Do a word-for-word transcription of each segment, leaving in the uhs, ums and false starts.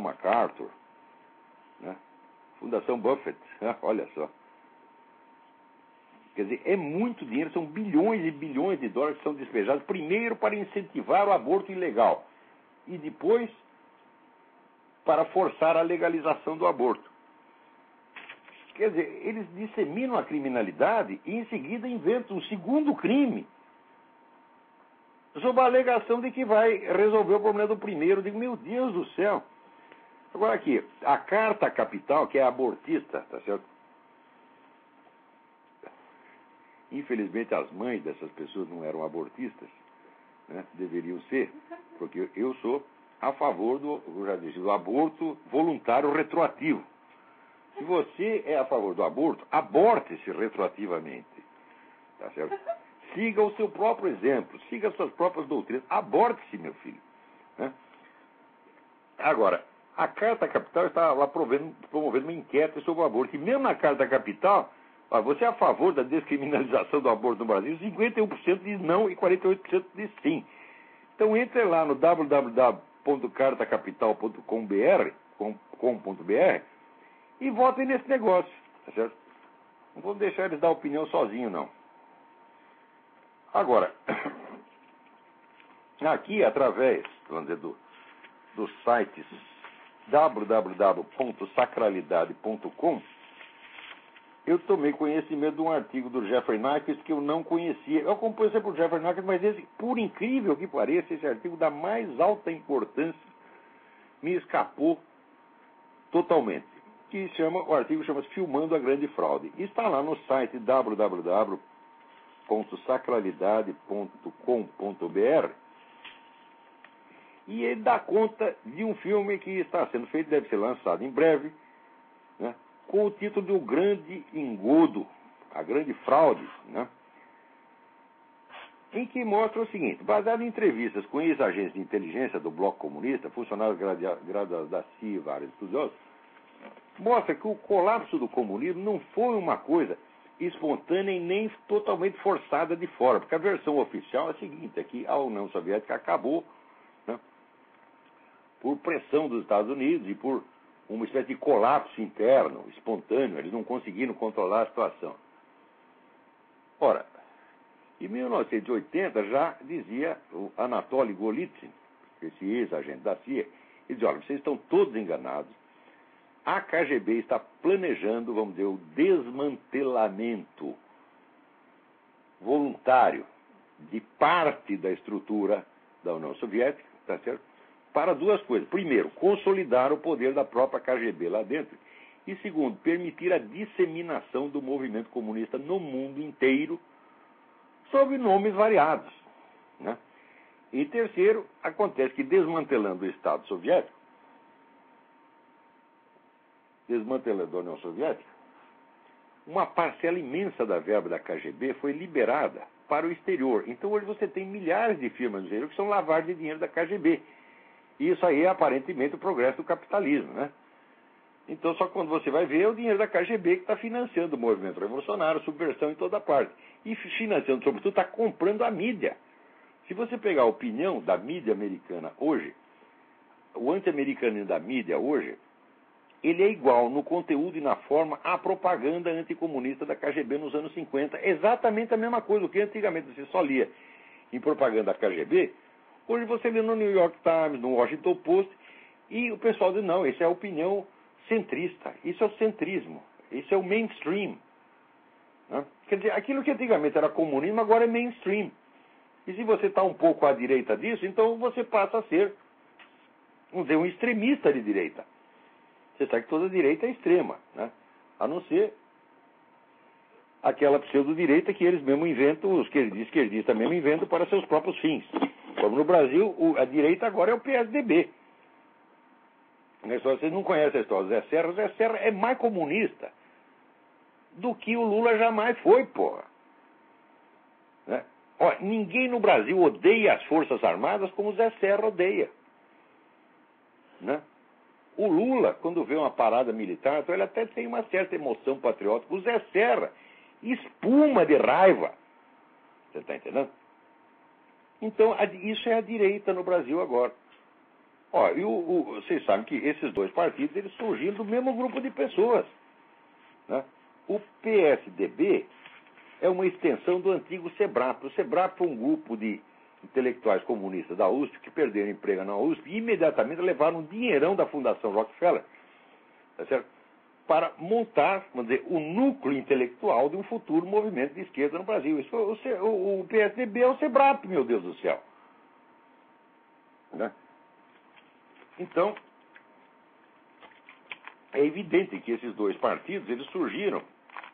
MacArthur, né? Fundação Buffett, olha só. Quer dizer, é muito dinheiro, são bilhões e bilhões de dólares que são despejados, primeiro para incentivar o aborto ilegal e depois para forçar a legalização do aborto. Quer dizer, eles disseminam a criminalidade e em seguida inventam um segundo crime sob a alegação de que vai resolver o problema do primeiro. Eu digo, meu Deus do céu. Agora aqui, a Carta Capital, que é abortista, tá certo? Infelizmente as mães dessas pessoas não eram abortistas, né? Deveriam ser, porque eu sou a favor do, eu já disse, do aborto voluntário retroativo. Se você é a favor do aborto, aborte-se retroativamente, tá certo? Siga o seu próprio exemplo, siga as suas próprias doutrinas, aborte-se, meu filho, né? Agora, a Carta Capital está lá promovendo, promovendo uma enquete sobre o aborto, e mesmo na Carta Capital, ó, você é a favor da descriminalização do aborto no Brasil, cinquenta e um por cento diz não e quarenta e oito por cento diz sim. Então entre lá no w w w ponto carta capital ponto com ponto b r e votem nesse negócio, tá certo? Não vamos deixar eles dar opinião sozinhos, não. Agora, aqui através, vamos dizer, do, dos sites w w w ponto sacralidade ponto com, eu tomei conhecimento de um artigo do Jeffrey Nyquist que eu não conhecia. Eu acompanho sempre o Jeffrey Nyquist, mas esse, por incrível que pareça, esse artigo da mais alta importância me escapou totalmente. Que chama, o artigo chama-se Filmando a Grande Fraude. E está lá no site w w w ponto sacralidade ponto com ponto b r e ele dá conta de um filme que está sendo feito, deve ser lançado em breve, né, com o título de O Grande Engodo, a Grande Fraude, né, em que mostra o seguinte: baseado em entrevistas com ex-agentes de inteligência do Bloco Comunista, funcionários graduados da C I A e vários estudiosos, mostra que o colapso do comunismo não foi uma coisa espontânea e nem totalmente forçada de fora, porque a versão oficial é a seguinte: é que a União Soviética acabou, né, por pressão dos Estados Unidos e por uma espécie de colapso interno, espontâneo. Eles não conseguiram controlar a situação. Ora, em mil novecentos e oitenta já dizia o Anatoly Golitsyn, esse ex-agente da C I A, ele dizia: olha, vocês estão todos enganados. A K G B está planejando, vamos dizer, o desmantelamento voluntário de parte da estrutura da União Soviética, tá certo? Para duas coisas. Primeiro, consolidar o poder da própria K G B lá dentro. E segundo, permitir a disseminação do movimento comunista no mundo inteiro, sob nomes variados, né? E terceiro, acontece que desmantelando o Estado soviético, desmantelando a União Soviética, uma parcela imensa da verba da K G B foi liberada para o exterior. Então hoje você tem milhares de firmas no exterior que são lavagem de dinheiro da K G B. E isso aí é aparentemente o progresso do capitalismo, né? Então só quando você vai ver é o dinheiro da K G B que está financiando o movimento revolucionário, subversão em toda parte. E financiando, sobretudo, está comprando a mídia. Se você pegar a opinião da mídia americana hoje, o anti-americanismo da mídia hoje, ele é igual no conteúdo e na forma à propaganda anticomunista da K G B nos anos cinquenta. Exatamente a mesma coisa. O que antigamente você só lia em propaganda da K G B, hoje você lê no New York Times, no Washington Post, e o pessoal diz: não, isso é a opinião centrista, isso é o centrismo, isso é o mainstream, né? Quer dizer, aquilo que antigamente era comunismo agora é mainstream. E se você está um pouco à direita disso, então você passa a ser, vamos dizer, um extremista de direita. Você sabe que toda direita é extrema, né? A não ser aquela pseudo-direita que eles mesmo inventam, os esquerdistas mesmo inventam para seus próprios fins. Como no Brasil, a direita agora é o P S D B. Vocês não conhecem a história do Zé Serra. O Zé Serra é mais comunista do que o Lula jamais foi, porra. Né? Ó, ninguém no Brasil odeia as Forças Armadas como o Zé Serra odeia. Né? O Lula, quando vê uma parada militar, então ele até tem uma certa emoção patriótica. O Zé Serra espuma de raiva. Você está entendendo? Então, isso é a direita no Brasil agora. Ó, e o, o, vocês sabem que esses dois partidos eles surgiram do mesmo grupo de pessoas. Né? O P S D B é uma extensão do antigo SEBRAP. O SEBRAP foi um grupo de intelectuais comunistas da U S P que perderam emprego na U S P e imediatamente levaram um dinheirão da Fundação Rockefeller, tá certo? Para montar, vamos dizer, o núcleo intelectual de um futuro movimento de esquerda no Brasil. Isso foi, o, o, o P S D B é o SEBRAP, meu Deus do céu. Né? Então, é evidente que esses dois partidos eles surgiram,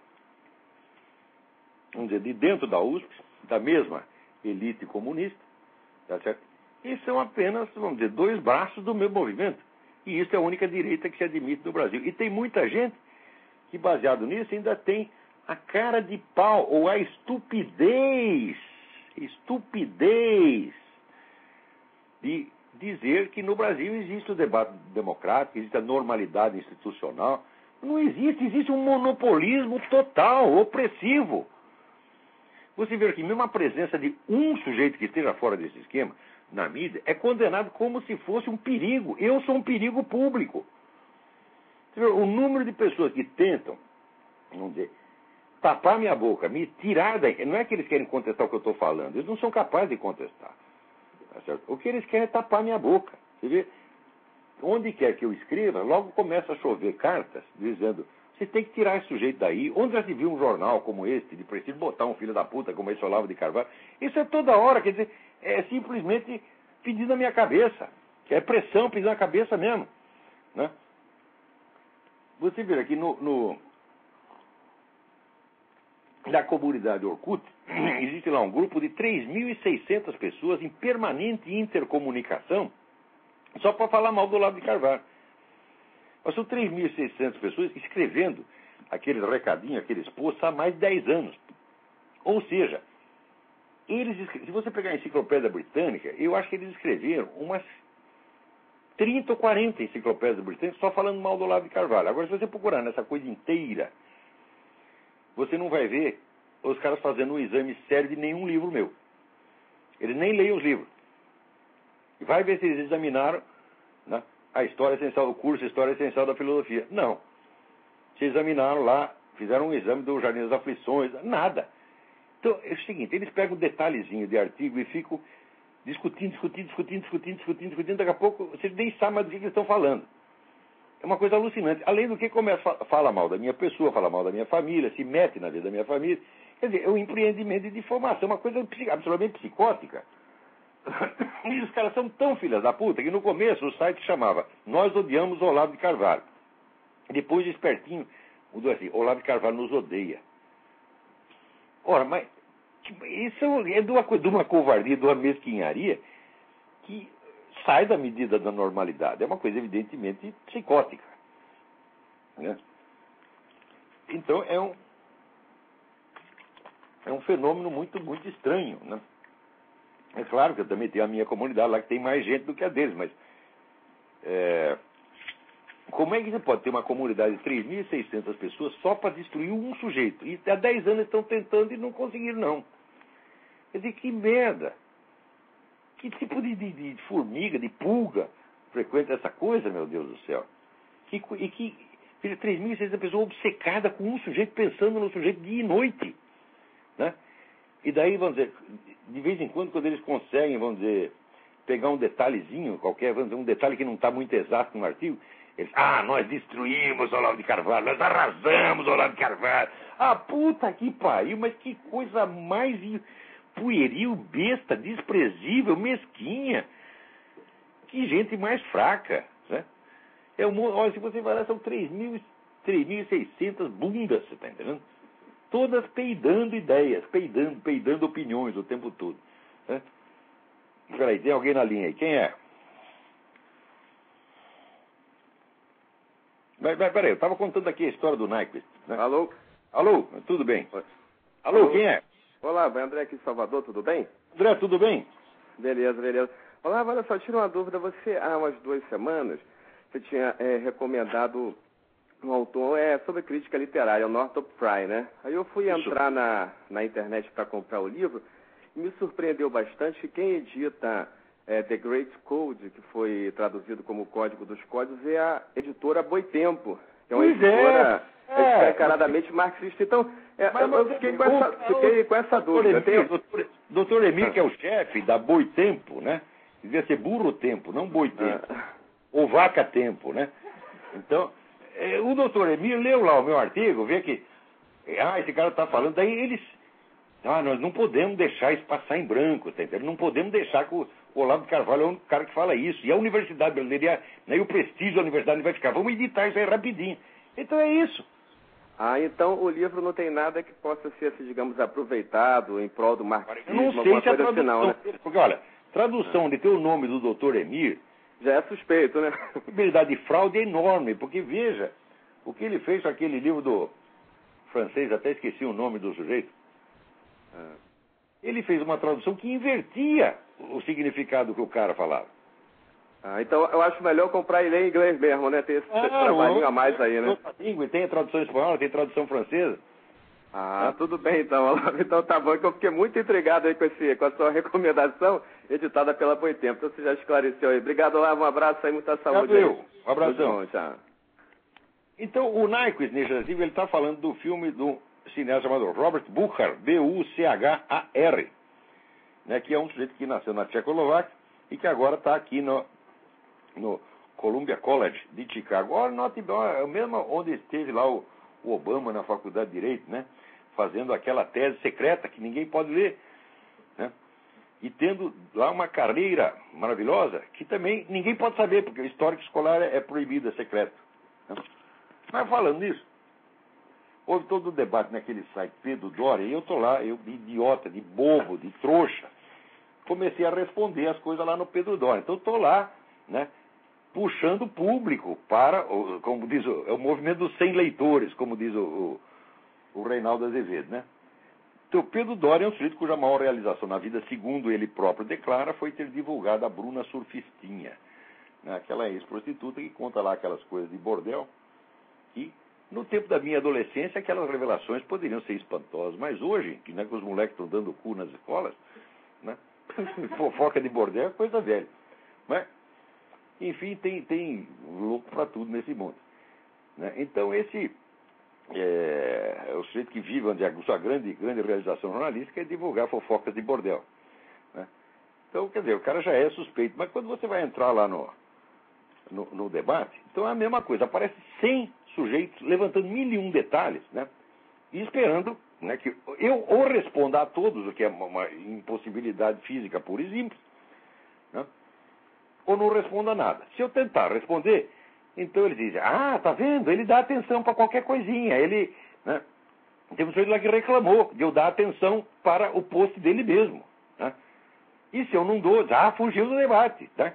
vamos dizer, de dentro da U S P, da mesma elite comunista, tá certo? E são apenas, vamos dizer, dois braços do mesmo movimento. E isso é a única direita que se admite no Brasil. E tem muita gente que, baseado nisso, ainda tem a cara de pau, ou a estupidez, estupidez, de dizer que no Brasil existe o debate democrático, existe a normalidade institucional. Não existe, existe um monopolismo total, opressivo. Você vê que mesmo a presença de um sujeito que esteja fora desse esquema, na mídia, é condenado como se fosse um perigo. Eu sou um perigo público. Você vê, o número de pessoas que tentam, vamos dizer, tapar minha boca, me tirar daí, não é que eles querem contestar o que eu estou falando, eles não são capazes de contestar. Tá certo? O que eles querem é tapar minha boca. Você vê, onde quer que eu escreva, logo começa a chover cartas dizendo: você tem que tirar esse sujeito daí. Onde já se viu um jornal como este, de preciso botar um filho da puta como esse Olavo de Carvalho? Isso é toda hora, quer dizer, é simplesmente pedindo a minha cabeça. É pressão pedindo a cabeça mesmo. Né? Você vê aqui no, no, na comunidade Orkut, existe lá um grupo de três mil e seiscentas pessoas em permanente intercomunicação, só para falar mal do Olavo de Carvalho. Mas são três mil e seiscentas pessoas escrevendo aquele recadinho, aqueles posts há mais de dez anos. Ou seja, eles, se você pegar a Enciclopédia Britânica, eu acho que eles escreveram umas trinta ou quarenta enciclopédias britânicas só falando mal do Olavo de Carvalho. Agora, se você procurar nessa coisa inteira, você não vai ver os caras fazendo um exame sério de nenhum livro meu. Eles nem leem os livros. E vai ver se eles examinaram, né, a história essencial do curso, a história essencial da filosofia. Não. Se examinaram lá, fizeram um exame do Jardim das Aflições, nada. Então, é o seguinte, eles pegam um detalhezinho de artigo e ficam discutindo, discutindo, discutindo, discutindo, discutindo, discutindo, daqui a pouco você nem sabe mais do que eles estão falando. É uma coisa alucinante. Além do que começa a falar mal da minha pessoa, fala mal da minha família, se mete na vida da minha família. Quer dizer, é um empreendimento de difamação, uma coisa absolutamente psicótica. E os caras são tão filhas da puta que no começo o site chamava Nós Odiamos Olavo de Carvalho. Depois, espertinho, mudou assim: Olavo de Carvalho nos odeia. Ora, mas isso é de uma, de uma covardia, de uma mesquinharia que sai da medida da normalidade. É uma coisa evidentemente psicótica. Né? Então é um, é um fenômeno muito, muito estranho. Né? É claro que eu também tenho a minha comunidade lá que tem mais gente do que a deles, mas é, como é que você pode ter uma comunidade de três mil e seiscentas pessoas só para destruir um sujeito? E há dez anos estão tentando e não conseguiram, não. Quer dizer, que merda. Que tipo de, de, de formiga, de pulga frequenta essa coisa, meu Deus do céu? Que, e que três mil e seiscentas pessoas obcecadas com um sujeito, pensando no sujeito dia e noite. Né? E daí, vamos dizer, de vez em quando, quando eles conseguem, vamos dizer, pegar um detalhezinho qualquer, vamos dizer, um detalhe que não está muito exato no artigo, eles, ah, nós destruímos o Olavo de Carvalho, nós arrasamos o Olavo de Carvalho. Ah, puta que pariu, mas que coisa mais pueril, besta, desprezível, mesquinha. Que gente mais fraca, né? É um, olha, se você vai lá, são três mil e seiscentas bundas, você está entendendo? Todas peidando ideias, peidando, peidando opiniões o tempo todo. Né? Peraí, tem alguém na linha aí. Quem é? Mas, mas peraí, eu estava contando aqui a história do Nyquist. Né? Alô? Alô, tudo bem? Oi. Alô, Alô, quem é? Olá, é André aqui de Salvador, tudo bem? André, tudo bem? Beleza, beleza. Olá, olha só, tira uma dúvida. Você, há umas duas semanas, você tinha é, recomendado um autor é, sobre crítica literária, o Northrop Frye, né? Aí eu fui Isso. entrar na, na internet para comprar o livro e me surpreendeu bastante que quem edita é, The Great Code, que foi traduzido como Código dos Códigos, é a editora Boitempo, que é uma Pois editora é, é. escancaradamente marxista. Então, é, Mas, eu fiquei com essa, fiquei com essa dúvida. Emir, doutor, doutor Emir, que é o chefe da Boitempo, né? Devia ser Burro Tempo, não Boitempo. Ah. Ou Vaca Tempo, né? Então, é, o doutor Emir leu lá o meu artigo, vê que, ah, esse cara está falando, daí eles, ah, nós não podemos deixar isso passar em branco, tá entendendo? Não podemos deixar que o Olavo de Carvalho é o único cara que fala isso. E a Universidade Brasileira, né, e o prestígio da Universidade vai ficar, vamos editar isso aí rapidinho. Então é isso. Ah, então o livro não tem nada que possa ser, assim, digamos, aproveitado em prol do marxismo, Eu não sei alguma se a coisa assim, tradução, não, né? porque olha, tradução de ter o nome do doutor Emir, Já é suspeito, né? a probabilidade de fraude é enorme, porque veja, o que ele fez com aquele livro do francês, até esqueci o nome do sujeito, Ah. ele fez uma tradução que invertia o significado que o cara falava. Ah, então eu acho melhor comprar e ler em inglês mesmo, né? Ter esse Ah, trabalhinho não, a mais aí, né? outra língua, e tem a tradução espanhola, tem tradução francesa. Ah, tudo bem então, Olavo. Então tá bom, que eu fiquei muito intrigado aí com, esse, com a sua recomendação editada pela Boitempo. Então você já esclareceu aí. Obrigado, Olavo, um abraço aí, muita saúde. Valeu, aí. um abração. Tudo bom, tchau. Então, o Nyquist, nesse artigo, ele está falando do filme do cineasta chamado Robert Buchar, B U C H A R, né, que é um sujeito que nasceu na Tchecoslováquia e que agora está aqui no, no Columbia College de Chicago. Olha, note, é o mesmo onde esteve lá o, o Obama na Faculdade de Direito, né, fazendo aquela tese secreta que ninguém pode ler, né, e tendo lá uma carreira maravilhosa que também ninguém pode saber, porque o histórico escolar é, é proibido, é secreto. Né? Mas falando nisso, houve todo o debate naquele site Pedro Doria, e eu estou lá, eu de idiota, de bobo, de trouxa, comecei a responder as coisas lá no Pedro Doria. Então estou lá, né, puxando o público para, como diz o, é o movimento dos cem leitores, como diz o, o, o Reinaldo Azevedo, né? Então, Pedro Doria é um sujeito cuja maior realização na vida, segundo ele próprio declara, foi ter divulgado a Bruna Surfistinha, né? Aquela ex-prostituta que conta lá aquelas coisas de bordel. E, no tempo da minha adolescência, aquelas revelações poderiam ser espantosas. Mas hoje, que, né, que os moleques estão dando cu nas escolas, né, fofoca de bordel é coisa velha. Mas, enfim, tem, tem louco para tudo nesse mundo. Né? Então, esse é, é o sujeito que vive onde a sua grande, grande realização jornalística é divulgar fofocas de bordel. Né? Então, quer dizer, o cara já é suspeito. Mas quando você vai entrar lá no, no, no debate, então é a mesma coisa. Aparece cem sujeitos levantando mil e um detalhes, né? E esperando, né, que eu ou responda a todos, o que é uma impossibilidade física pura e simples, né? Ou não responda nada. Se eu tentar responder, então ele diz, ah, tá vendo? Ele dá atenção para qualquer coisinha. Ele, né? Tem um sujeito lá que reclamou de eu dar atenção para o post dele mesmo, né? E se eu não dou, ah, fugiu do debate, tá?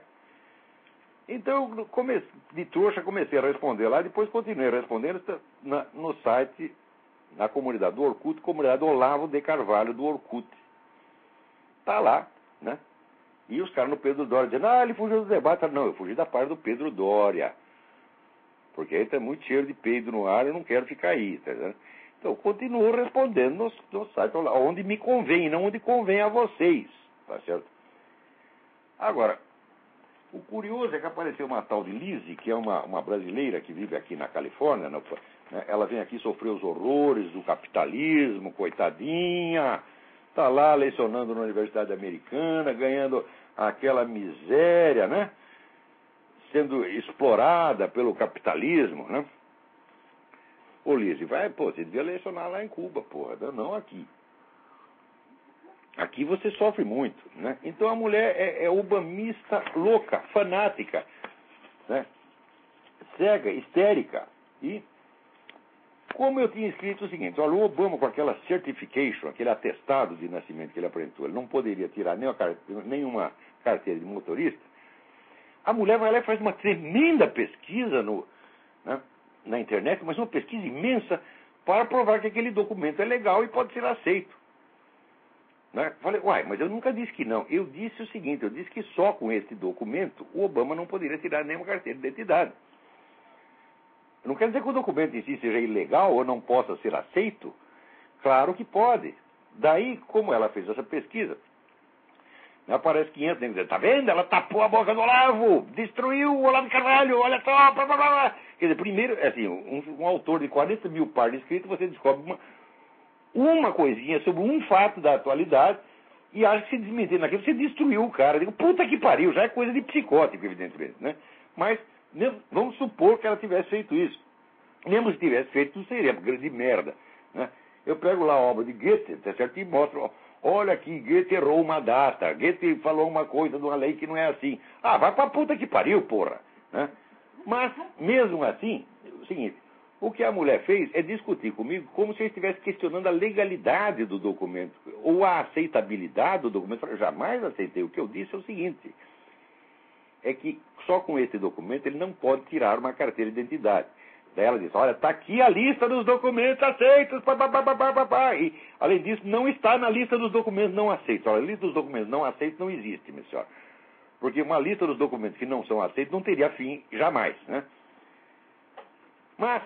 Então, eu comecei, de trouxa, comecei a responder lá, depois continuei respondendo na, no site, na comunidade do Orkut, comunidade Olavo de Carvalho do Orkut. Tá lá, né? E os caras no Pedro Doria dizendo, ah, ele fugiu do debate. Não, eu fugi da parte do Pedro Doria. Porque aí tá muito cheiro de peido no ar, eu não quero ficar aí, tá vendo? Então, eu continuo respondendo no, no site, onde me convém, não onde convém a vocês, tá certo? Agora, o curioso é que apareceu uma tal de Lizzie, que é uma, uma brasileira que vive aqui na Califórnia, né? Ela vem aqui sofrer os horrores do capitalismo, coitadinha, está lá lecionando na Universidade Americana, ganhando aquela miséria, né? Sendo explorada pelo capitalismo, né? Ô, Lizzie, vai, pô, você devia lecionar lá em Cuba, porra, não aqui. Aqui você sofre muito, né? Então a mulher é, é obamista louca, fanática, né? Cega, histérica. E como eu tinha escrito o seguinte, olha, o Obama com aquela certification, aquele atestado de nascimento que ele apresentou, ele não poderia tirar nenhuma, nenhuma carteira de motorista, a mulher vai lá e faz uma tremenda pesquisa no, né, na internet, mas uma pesquisa imensa para provar que aquele documento é legal e pode ser aceito. Né? Falei, uai, mas eu nunca disse que não. Eu disse o seguinte, eu disse que só com esse documento o Obama não poderia tirar nenhuma carteira de identidade. Não quer dizer que o documento em si seja ilegal ou não possa ser aceito. Claro que pode. Daí, como ela fez essa pesquisa, Aparece quinhentos negros. Tá vendo? Ela tapou a boca do Olavo, destruiu o Olavo de Carvalho, olha só. Blá, blá, blá. Quer dizer, primeiro, assim, um, um autor de quarenta mil páginas de escrito, você descobre uma, uma coisinha sobre um fato da atualidade e acha que se desmentir naquilo, você destruiu o cara. Eu digo, puta que pariu, já é coisa de psicótico, evidentemente, né? Mas vamos supor que ela tivesse feito isso. Mesmo se tivesse feito, não seria grande merda, né? Eu pego lá a obra de Goethe, tá certo? E mostro, ó, olha aqui, Goethe errou uma data, Goethe falou uma coisa de uma lei que não é assim. Ah, vai pra puta que pariu, porra, né? Mas, mesmo assim, é o seguinte, o que a mulher fez é discutir comigo como se eu estivesse questionando a legalidade do documento, ou a aceitabilidade do documento. Eu jamais aceitei. O que eu disse é o seguinte, é que só com esse documento ele não pode tirar uma carteira de identidade. Daí ela disse, olha, está aqui a lista dos documentos aceitos, pá, pá, pá, pá, pá, pá, pá. E, além disso, não está na lista dos documentos não aceitos. Olha, a lista dos documentos não aceitos não existe, minha senhora. Porque uma lista dos documentos que não são aceitos não teria fim jamais, né? Mas,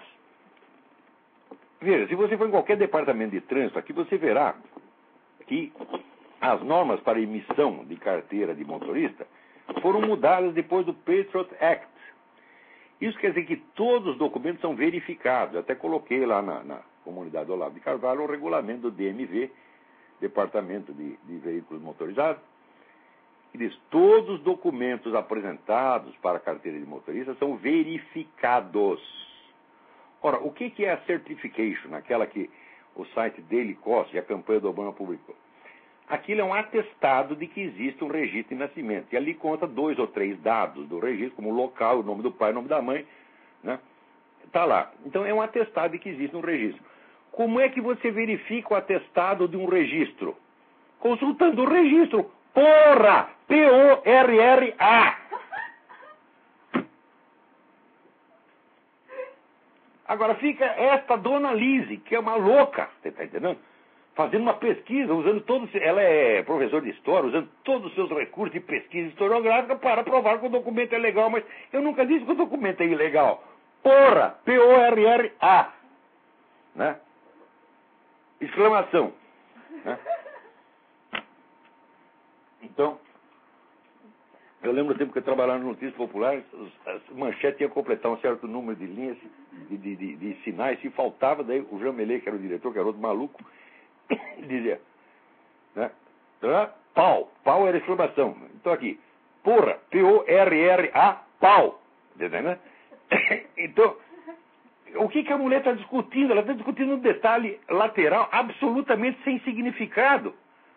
veja, se você for em qualquer departamento de trânsito aqui, você verá que as normas para emissão de carteira de motorista foram mudadas depois do Patriot Act. Isso quer dizer que todos os documentos são verificados. Eu até coloquei lá na, na comunidade Olavo de Carvalho o regulamento do D M V, Departamento de, de Veículos Motorizados, que diz todos os documentos apresentados para a carteira de motorista são verificados. Ora, o que, que é a certification, aquela que o site Daily Kos e a campanha do Obama publicou? Aquilo é um atestado de que existe um registro de nascimento. E ali conta dois ou três dados do registro, como o local, o nome do pai, o nome da mãe, né? Está lá. Então é um atestado de que existe um registro. Como é que você verifica o atestado de um registro? Consultando o registro. Porra! P O R R A! Agora fica esta dona Lise, que é uma louca, você está entendendo? Fazendo uma pesquisa, usando todos... Ela é professora de história, usando todos os seus recursos de pesquisa historiográfica para provar que o documento é legal, mas eu nunca disse que o documento é ilegal. Porra! P O R R A! Né? Exclamação. Né? Então, eu lembro do tempo que eu trabalhava no Notícias Populares, as manchetes iam completar um certo número de linhas, de, de, de, de sinais, se faltava, daí o Jean Mellet, que era o diretor, que era outro maluco, dizia, né? Pau, pau era exclamação. Então aqui, porra, P O R R A, pau. Entendeu, né? Então, o que, que a mulher está discutindo? Ela está discutindo um detalhe lateral absolutamente sem significado.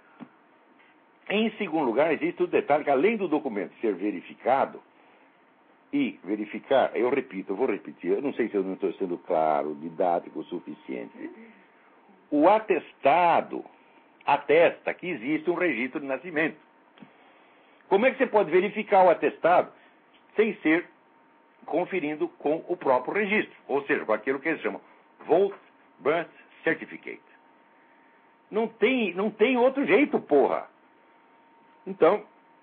Em segundo lugar, existe o detalhe que, além do documento ser verificado, e verificar, eu repito, eu vou repetir, eu não sei se eu não estou sendo claro, didático o suficiente. O atestado atesta que existe um registro de nascimento. Como é que você pode verificar o atestado sem ser conferindo com o próprio registro? Ou seja, com aquilo que eles chamam Vote Birth Certificate. Não tem, não tem outro jeito, porra. Então,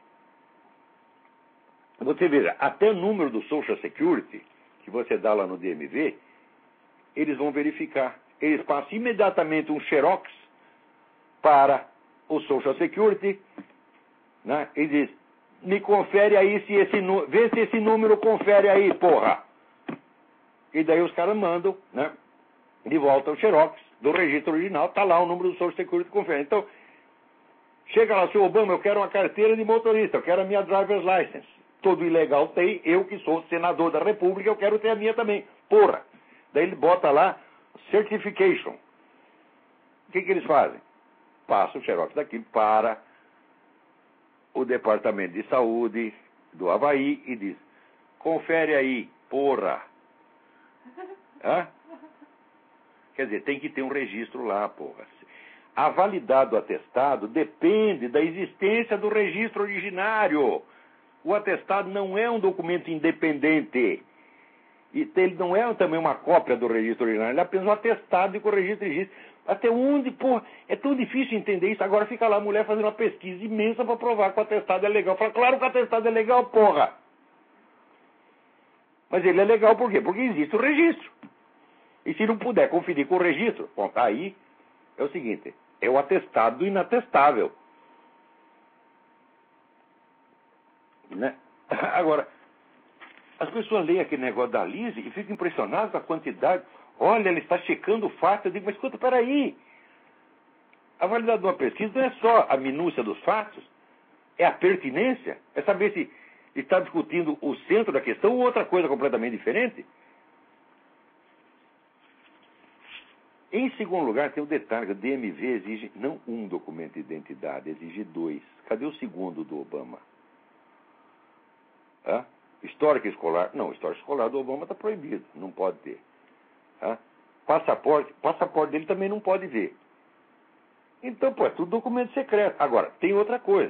você veja, até o número do Social Security, que você dá lá no D M V, eles vão verificar. Eles passam imediatamente um xerox para o Social Security, né? E diz, me confere aí se esse número, vê se esse número confere aí, porra. E daí os caras mandam, né, de volta o xerox do registro original, tá lá o número do Social Security confere. Então, chega lá, senhor Obama, eu quero uma carteira de motorista, eu quero a minha driver's license. Todo ilegal tem, eu que sou senador da República, eu quero ter a minha também. Porra. Daí ele bota lá, certification. O que, que eles fazem? Passa o xerox daqui para o Departamento de Saúde do Havaí e diz, confere aí, porra. Hã? Quer dizer, tem que ter um registro lá, porra. A validade do atestado depende da existência do registro originário. O atestado não é um documento independente. E ele não é também uma cópia do registro originário. Ele é apenas um atestado de que o registro existe. Até onde, porra, é tão difícil entender isso. Agora fica lá a mulher fazendo uma pesquisa imensa para provar que o atestado é legal. Fala, claro que o atestado é legal, porra. Mas ele é legal por quê? Porque existe o registro. E se não puder conferir com o registro, bom, aí é o seguinte, é o atestado do inatestável. Né? Agora, as pessoas leem aquele negócio da Lise e ficam impressionadas com a quantidade. Olha, ela está checando o fato. Eu digo, mas escuta, peraí. A validade de uma pesquisa não é só a minúcia dos fatos, é a pertinência, é saber se está discutindo o centro da questão ou outra coisa completamente diferente. Em segundo lugar, tem o detalhe que o D M V exige não um documento de identidade, exige dois. Cadê o segundo do Obama? Hã? Histórico escolar. Não, histórico escolar do Obama está proibido, não pode ter. Hã? Passaporte, passaporte dele também não pode ver. Então, pô, é tudo documento secreto. Agora, tem outra coisa.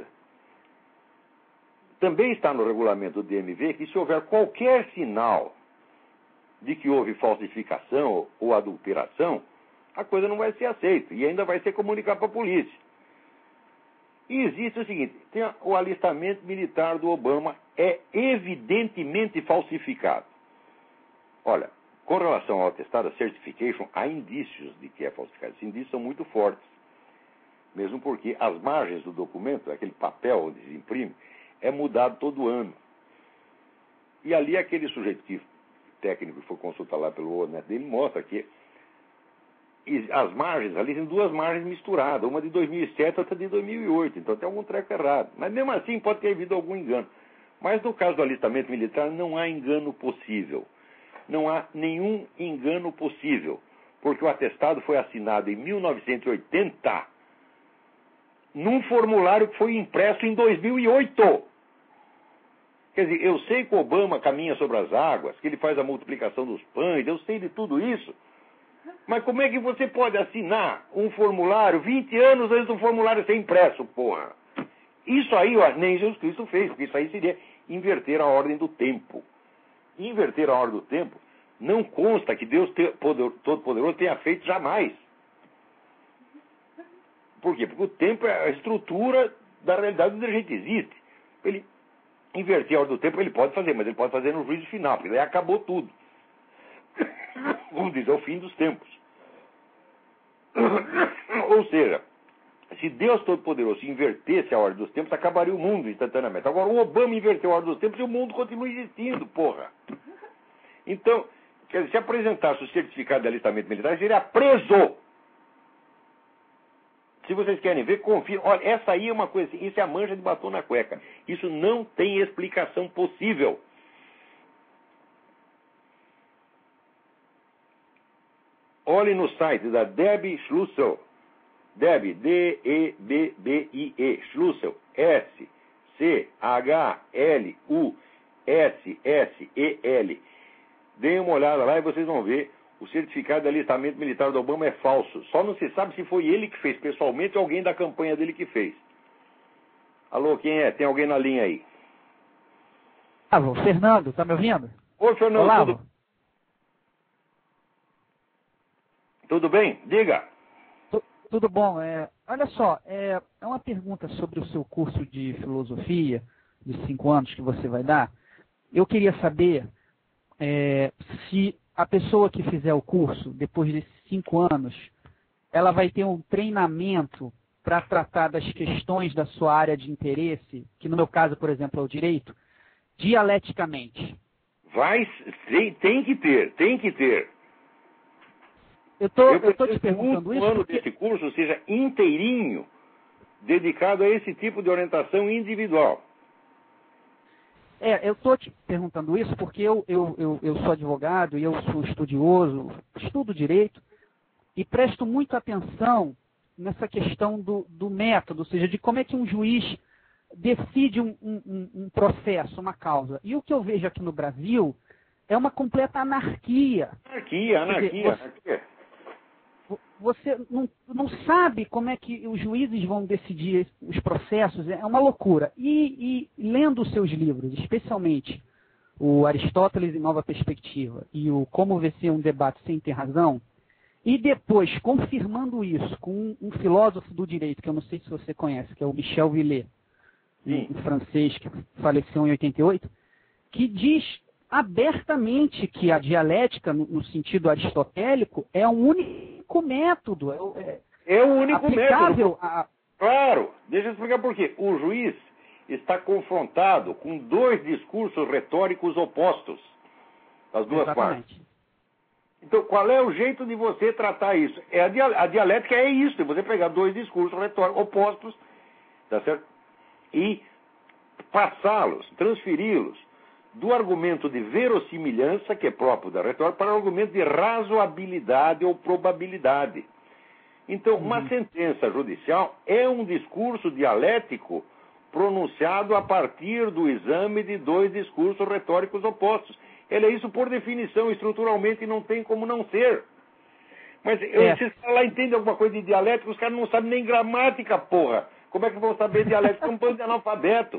Também está no regulamento do D M V que se houver qualquer sinal de que houve falsificação ou adulteração, a coisa não vai ser aceita e ainda vai ser comunicado para a polícia. E existe o seguinte, tem o alistamento militar do Obama é evidentemente falsificado. Olha, com relação ao atestado certification, há indícios de que é falsificado. Esses indícios são muito fortes. Mesmo porque as margens do documento, aquele papel onde se imprime, é mudado todo ano. E ali aquele sujeito que, técnico que foi consultar lá pelo O N E T dele, mostra que as margens, ali tem duas margens misturadas, uma de dois mil e sete e outra de dois mil e oito, então tem algum treco errado. Mas mesmo assim pode ter havido algum engano. Mas no caso do alistamento militar não há engano possível. Não há nenhum engano possível, porque o atestado foi assinado em mil novecentos e oitenta, num formulário que foi impresso em dois mil e oito. Quer dizer, eu sei que o Obama caminha sobre as águas, que ele faz a multiplicação dos pães, eu sei de tudo isso. Mas como é que você pode assinar um formulário vinte anos antes do formulário ser impresso, porra? Isso aí, ó, nem Jesus Cristo fez, porque isso aí seria inverter a ordem do tempo. Inverter a ordem do tempo não consta que Deus Todo-Poderoso tenha feito jamais. Por quê? Porque o tempo é a estrutura da realidade onde a gente existe. Ele inverter a ordem do tempo ele pode fazer, mas ele pode fazer no juízo final, porque daí acabou tudo. Vamos dizer, é o fim dos tempos. Ou seja, se Deus Todo-Poderoso invertesse a ordem dos tempos, acabaria o mundo instantaneamente. Agora, o Obama inverteu a ordem dos tempos e o mundo continua existindo, porra. Então, quer dizer, se apresentasse o certificado de alistamento militar, ele seria preso. Se vocês querem ver, confira. Olha, essa aí é uma coisa assim, isso é a mancha de batom na cueca. Isso não tem explicação possível. Olhe no site da Debbie Schlussel. Debbie, D E B B I E, Schlussel, S C H L U S S E L. Deem uma olhada lá e vocês vão ver. O certificado de alistamento militar do Obama é falso. Só não se sabe se foi ele que fez pessoalmente ou alguém da campanha dele que fez. Alô, quem é? Tem alguém na linha aí? Alô, Fernando, tá me ouvindo? Oi, Fernando. Olá, tudo... tudo bem? Diga. Tu, tudo bom. É, olha só, é, é uma pergunta sobre o seu curso de filosofia de cinco anos que você vai dar. Eu queria saber é, se a pessoa que fizer o curso, depois desses cinco anos, ela vai ter um treinamento para tratar das questões da sua área de interesse, que no meu caso, por exemplo, é o direito, dialeticamente. Vai, tem, tem que ter, tem que ter. Eu tô, eu estou te perguntando isso o ano porque... desse curso seja inteirinho dedicado a esse tipo de orientação individual. É, eu estou te perguntando isso porque eu, eu, eu, eu sou advogado e eu sou estudioso, estudo direito e presto muita atenção nessa questão do, do método, ou seja, de como é que um juiz decide um, um, um processo, uma causa. E o que eu vejo aqui no Brasil é uma completa anarquia. Anarquia, anarquia, dizer, você, anarquia. Você não, não sabe como é que os juízes vão decidir os processos, é uma loucura. E, e lendo os seus livros, especialmente o Aristóteles em Nova Perspectiva e o Como Vencer um Debate Sem Ter Razão, e depois confirmando isso com um, um filósofo do direito, que eu não sei se você conhece, que é o Michel Villet, um, um francês que faleceu em oitenta e oito, que diz abertamente que a dialética, no, no sentido aristotélico, é um único método. É, é o único aplicável método. A... Claro, deixa eu explicar por quê. O juiz, está confrontado com dois discursos retóricos opostos, as duas Exatamente. partes. Então, qual é o jeito de você tratar isso? É a, dia, a dialética é isso, é você pegar dois discursos retóricos opostos, tá certo? E passá-los, transferi-los do argumento de verossimilhança, que é próprio da retórica, para o argumento de razoabilidade ou probabilidade. Então, uma uhum. sentença judicial é um discurso dialético pronunciado a partir do exame de dois discursos retóricos opostos. Ele é isso por definição, estruturalmente não tem como não ser. Mas eu, é. se os caras lá entendem alguma coisa de dialética, os caras não sabem nem gramática, porra. Como é que vão saber dialética? É um bando de analfabeto.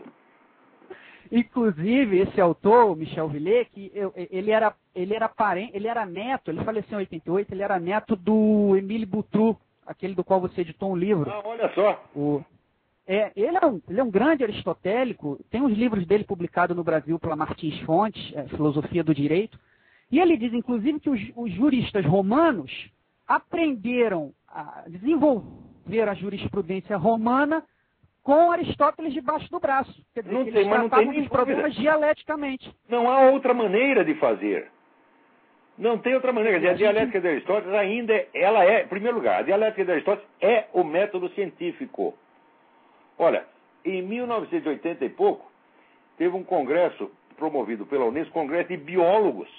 Inclusive, esse autor, Michel Villers, que eu, ele era, ele era parente, ele era neto, ele faleceu em oitenta e oito, ele era neto do Émile Boutroux, aquele do qual você editou um livro. Ah, olha só. O, é, ele, é um, ele é um grande aristotélico, tem os livros dele publicados no Brasil pela Martins Fontes, é, Filosofia do Direito, e ele diz, inclusive, que os, os juristas romanos aprenderam a desenvolver a jurisprudência romana com Aristóteles debaixo do braço. Quer dizer, não que tem, eles mas não tem os problemas dialeticamente. Não há outra maneira de fazer. Não tem outra maneira. Quer dizer, a dialética de Aristóteles ainda é, ela é, em primeiro lugar, a dialética de Aristóteles é o método científico. Olha, em mil novecentos e oitenta e pouco, teve um congresso promovido pela Unesco, congresso de biólogos.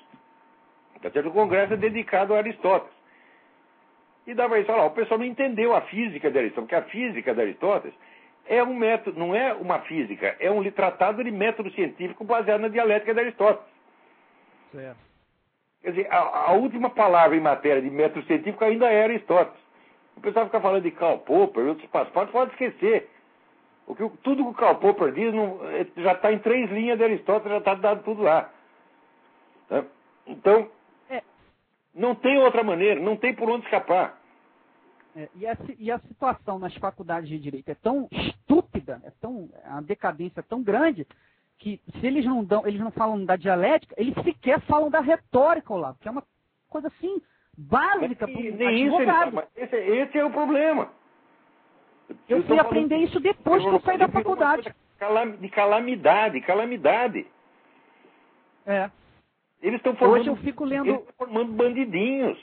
O congresso é dedicado a Aristóteles. E dava isso, olha lá, o pessoal não entendeu a física de Aristóteles, porque a física de Aristóteles é um método, não é uma física, é um tratado de método científico baseado na dialética de Aristóteles. Certo. Quer dizer, a, a última palavra em matéria de método científico ainda é Aristóteles. O pessoal fica falando de Karl Popper e outros passaportes, pode esquecer. O que, tudo que o Karl Popper diz não, já está em três linhas de Aristóteles, já está dado tudo lá. Tá? Então, é. não tem outra maneira, não tem por onde escapar. É, e, a, e a situação nas faculdades de Direito é tão estúpida, é tão, a decadência é tão grande, que se eles não dão, eles não falam da dialética, eles sequer falam da retórica lá, que é uma coisa assim básica para um advogado. Isso, esse, esse é o problema. Eu, eu fui aprender falando, isso depois que eu saí da faculdade. De calamidade, calamidade. É. Eles estão formando, Hoje eu fico lendo... eles estão formando bandidinhos.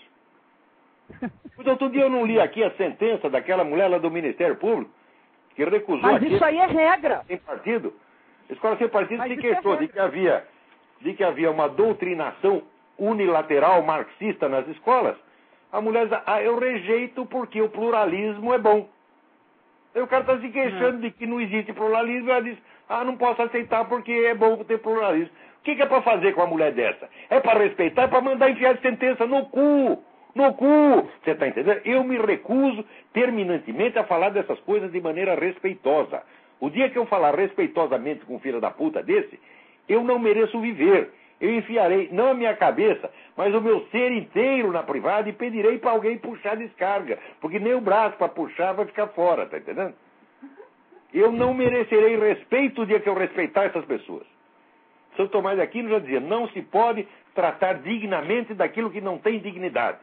Outro dia eu não li aqui a sentença daquela mulher lá do Ministério Público, que recusou... Mas aqui, isso aí é regra. Sem partido. A escola sem partido Mas se queixou é de, que havia, de que havia uma doutrinação unilateral marxista nas escolas. A mulher diz, ah, eu rejeito porque o pluralismo é bom. Aí o cara está se queixando uhum. de que não existe pluralismo, e ela diz, ah, não posso aceitar porque é bom ter pluralismo. O que, que é para fazer com uma mulher dessa? É para respeitar, é para mandar enfiar a sentença no cu. No cu! Você está entendendo? Eu me recuso terminantemente a falar dessas coisas de maneira respeitosa. O dia que eu falar respeitosamente com um filho da puta desse, eu não mereço viver. Eu enfiarei, não a minha cabeça, mas o meu ser inteiro na privada e pedirei para alguém puxar a descarga. Porque nem o braço para puxar vai ficar fora, tá entendendo? Eu não merecerei respeito o dia que eu respeitar essas pessoas. São Tomás de Aquino já dizia, não se pode tratar dignamente daquilo que não tem dignidade.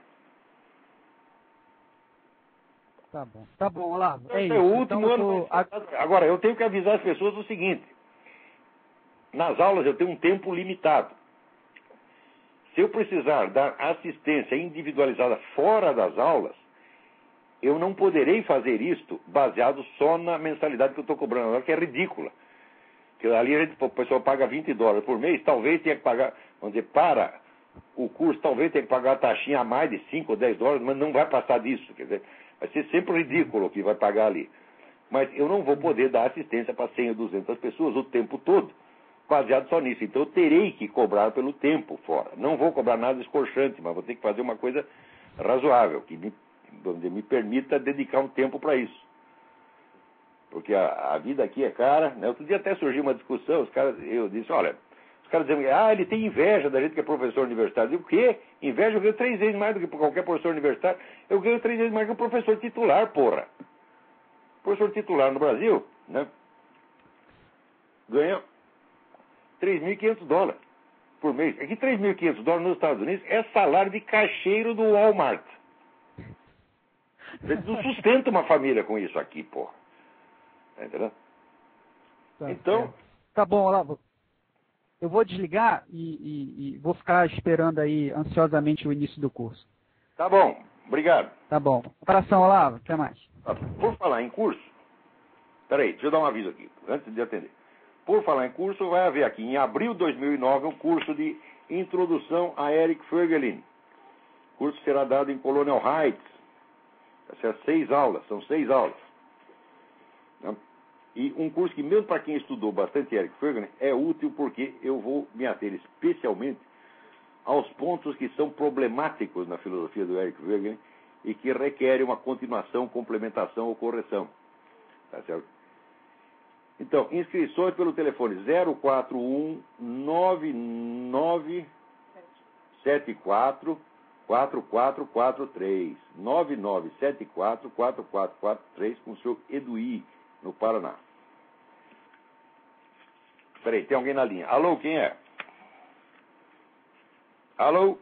Tá bom, tá bom, Olavo. É, é o último então, ano. Tô... Agora, eu tenho que avisar as pessoas o seguinte. Nas aulas eu tenho um tempo limitado. Se eu precisar dar assistência individualizada fora das aulas, eu não poderei fazer isto baseado só na mensalidade que eu estou cobrando agora, que é ridícula. Porque ali a gente, o pessoal paga vinte dólares por mês, talvez tenha que pagar, vamos dizer, para o curso, talvez tenha que pagar a taxinha a mais de cinco ou dez dólares, mas não vai passar disso, quer dizer, vai ser sempre ridículo o que vai pagar ali. Mas eu não vou poder dar assistência para cem ou duzentas pessoas o tempo todo, baseado só nisso. Então eu terei que cobrar pelo tempo fora. Não vou cobrar nada escorchante, mas vou ter que fazer uma coisa razoável, que me, me permita dedicar um tempo para isso. Porque a, a vida aqui é cara, né? Outro dia até surgiu uma discussão, os caras, eu disse, olha, os caras dizem, ah, ele tem inveja da gente que é professor universitário. Eu digo, o quê? Inveja? Eu ganho três vezes mais do que qualquer professor universitário. Eu ganho três vezes mais do que o professor titular, porra. O professor titular no Brasil, né, ganha três mil e quinhentos dólares por mês. Aqui três mil e quinhentos dólares nos Estados Unidos é salário de caixeiro do Walmart. Você não sustenta uma família com isso aqui, porra. Tá entendendo? Tá, então... é. Tá bom, Olavo. Eu vou desligar e, e, e vou ficar esperando aí ansiosamente o início do curso. Tá bom, obrigado. Tá bom. Abração, Olavo. Até mais. Por falar em curso, peraí, deixa eu dar um aviso aqui, antes de atender. Por falar em curso, vai haver aqui em abril de dois mil e nove um curso de Introdução a Eric Voegelin. O curso será dado em Colonial Heights. Vai ser seis aulas, são seis aulas. Né? E um curso que, mesmo para quem estudou bastante Eric Voegelin, é útil porque eu vou me ater especialmente aos pontos que são problemáticos na filosofia do Eric Voegelin e que requerem uma continuação, complementação ou correção. Tá certo? Então, inscrições pelo telefone zero quatro um nove nove sete quatro quatro quatro quatro três nove nove sete quatro quatro quatro quatro três com o seu Eduí, no Paraná. Peraí, tem alguém na linha. Alô, quem é? Alô?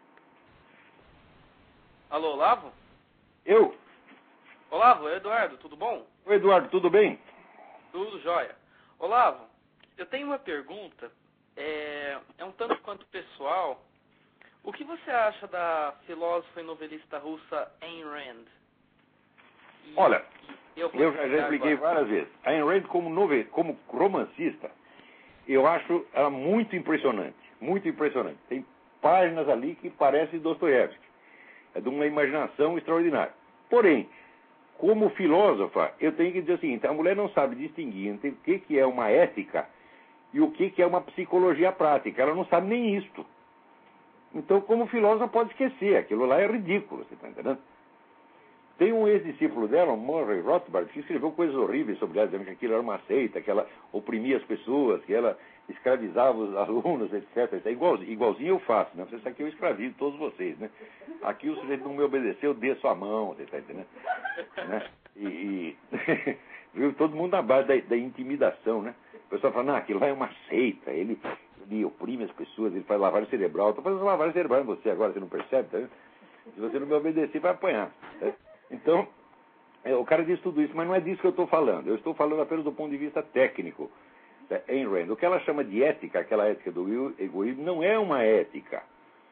Alô, Olavo? Eu? Olavo, é Eduardo, tudo bom? Oi, Eduardo, tudo bem? Tudo jóia. Olavo, eu tenho uma pergunta, é, é um tanto quanto pessoal. O que você acha da filósofa e novelista russa Ayn Rand? E, Olha, e eu, eu já, já expliquei agora. várias vezes. A Ayn Rand, como, nove, como romancista, eu acho ela muito impressionante. Muito impressionante. Tem páginas ali que parecem Dostoiévski. É de uma imaginação extraordinária. Porém, como filósofa, eu tenho que dizer o seguinte: a mulher não sabe distinguir entre o que, que é uma ética e o que, que é uma psicologia prática. Ela não sabe nem isto. Então, como filósofa, pode esquecer. Aquilo lá é ridículo, você está entendendo? Tem um ex-discípulo dela, Murray Rothbard, que escreveu coisas horríveis sobre ela, dizendo que aquilo era uma seita, que ela oprimia as pessoas, que ela escravizava os alunos, etcétera. Igual, igualzinho eu faço, né? Você sabe que eu escravizo todos vocês, né? Aqui o sujeito não me obedeceu, dê sua mão, você está entendendo? Né? E, e viu, todo mundo na base da, da intimidação, né? O pessoal fala, não, aquilo lá é uma seita, ele, ele oprime as pessoas, ele faz lavagem cerebral. Estou fazendo lavagem cerebral em você agora, você não percebe, tá vendo? Se você não me obedecer, vai apanhar. Tá? Então, é, o cara diz tudo isso, mas não é disso que eu estou falando. Eu estou falando apenas do ponto de vista técnico. Da Ayn Rand. O que ela chama de ética, aquela ética do egoísmo, não é uma ética.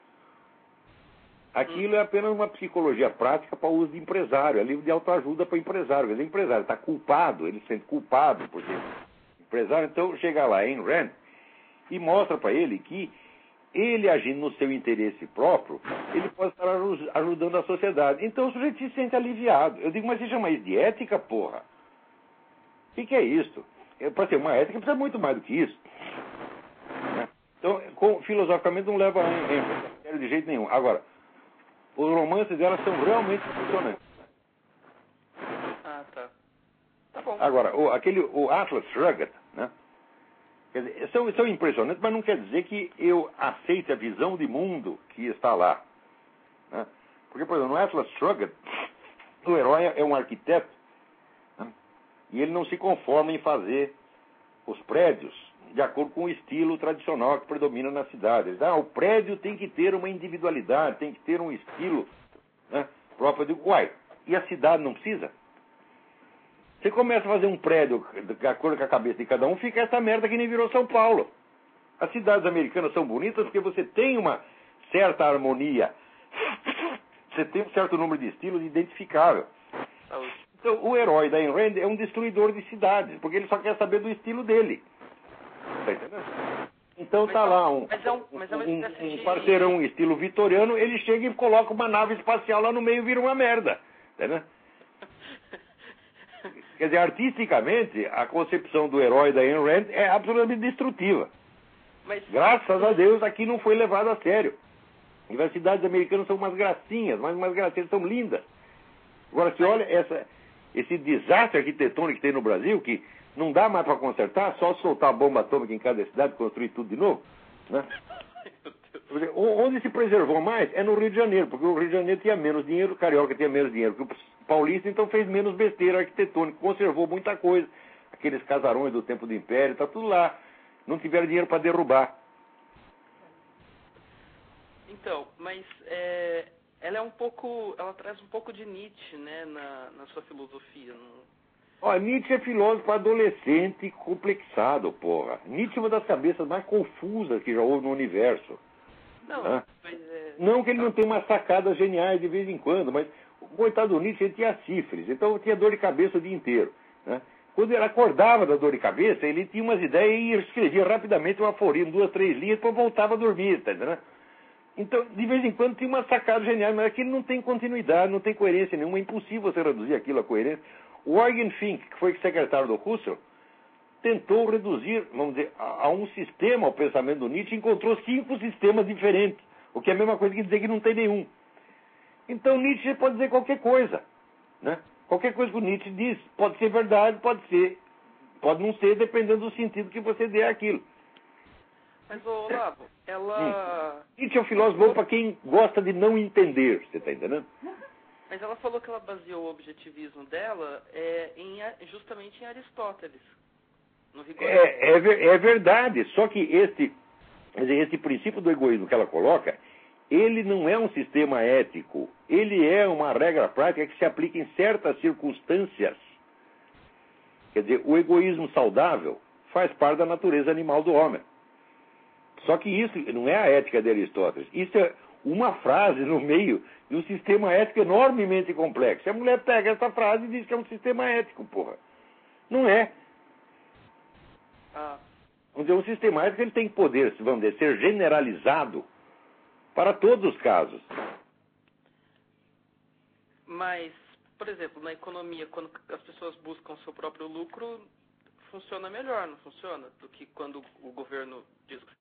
Aquilo é apenas uma psicologia prática para o uso de empresário, é livro de autoajuda para empresário. Quer dizer, o empresário está culpado, ele se sente culpado por ser empresário. Então, chega lá Ayn Rand e mostra para ele que ele, agindo no seu interesse próprio, ele pode estar ajudando a sociedade. Então o sujeito se sente aliviado. Eu digo, mas você chama isso de ética, porra? O que, que é isso? Para ser uma ética precisa muito mais do que isso. Então, com, filosoficamente, não leva a sério de jeito nenhum. Agora, os romances dela são realmente impressionantes. Ah, tá. Tá bom. Agora, o, aquele, o Atlas Shrugged, né? Quer dizer, são, são impressionantes, mas não quer dizer que eu aceite a visão de mundo que está lá. Né? Porque, por exemplo, no Atlas Shrugged, o herói é um arquiteto, né? E ele não se conforma em fazer os prédios de acordo com o estilo tradicional que predomina na cidade. Ele diz, ah, o prédio tem que ter uma individualidade, tem que ter um estilo, né, próprio. Eu digo, uai, e a cidade não precisa? Você começa a fazer um prédio de acordo com a cabeça de cada um, fica essa merda que nem virou São Paulo. As cidades americanas são bonitas porque você tem uma certa harmonia. Você tem um certo número de estilos identificável. Então, o herói da Ayn Rand é um destruidor de cidades, porque ele só quer saber do estilo dele. Tá entendendo? Então tá lá um, um, um parceirão estilo vitoriano, ele chega e coloca uma nave espacial lá no meio e vira uma merda. Tá entendendo? Quer dizer, artisticamente, a concepção do herói da Ayn Rand é absolutamente destrutiva. Mas... Graças a Deus, aqui não foi levado a sério. E as cidades americanas são umas gracinhas, mas umas gracinhas são lindas. Agora, se olha essa, esse desastre arquitetônico que tem no Brasil, que não dá mais para consertar, só soltar a bomba atômica em cada cidade e construir tudo de novo, né? Onde se preservou mais é no Rio de Janeiro, porque o Rio de Janeiro tinha menos dinheiro, o Carioca tinha menos dinheiro que o Paulista, então fez menos besteira arquitetônica, conservou muita coisa. Aqueles casarões do tempo do Império, está tudo lá. Não tiveram dinheiro para derrubar. Então, mas é, ela é um pouco, ela traz um pouco de Nietzsche, né, na, na sua filosofia. Não, Ó, Nietzsche é filósofo adolescente complexado, porra. Nietzsche é uma das cabeças mais confusas que já houve no universo. Não, né? mas é... Não que ele não tenha umas sacadas geniais de vez em quando, mas o coitado do Nietzsche ele tinha sífilis, então tinha dor de cabeça o dia inteiro. Né? Quando ele acordava da dor de cabeça, ele tinha umas ideias e escrevia rapidamente um aforismo, duas, três linhas, depois voltava a dormir, tá entendendo? Então, de vez em quando, tinha uma sacada genial, mas aquilo não tem continuidade, não tem coerência nenhuma, é impossível você reduzir aquilo a coerência. O Eugen Fink, que foi secretário do Husserl, tentou reduzir, vamos dizer, a, a um sistema o pensamento do Nietzsche, encontrou cinco sistemas diferentes, o que é a mesma coisa que dizer que não tem nenhum. Então, Nietzsche pode dizer qualquer coisa, né? Qualquer coisa que o Nietzsche diz pode ser verdade, pode ser, pode não ser, dependendo do sentido que você dê àquilo. Mas, ô, Olavo, ela... Hum. Nietzsche é um filósofo bom para quem gosta de não entender, você está entendendo? Mas ela falou que ela baseou o objetivismo dela é, em, justamente em Aristóteles. No é, é, ver, é verdade, só que este, quer dizer, esse princípio do egoísmo que ela coloca, ele não é um sistema ético, ele é uma regra prática que se aplica em certas circunstâncias. Quer dizer, o egoísmo saudável faz parte da natureza animal do homem. Só que isso não é a ética de Aristóteles, isso é uma frase no meio de um sistema ético enormemente complexo. A mulher pega essa frase e diz que é um sistema ético, porra. Não é. Ah. Vamos dizer, um sistema ético ele tem que poder, vamos dizer, ser generalizado para todos os casos. Mas, por exemplo, na economia, quando as pessoas buscam seu próprio lucro, funciona melhor, não funciona? Do que quando o governo diz